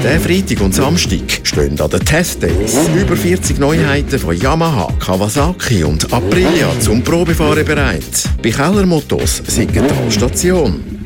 Der Freitag und Samstag stehen an den Testdays über 40 Neuheiten von Yamaha, Kawasaki und Aprilia zum Probefahren bereit. Bei Keller Motors Siggenthal Station.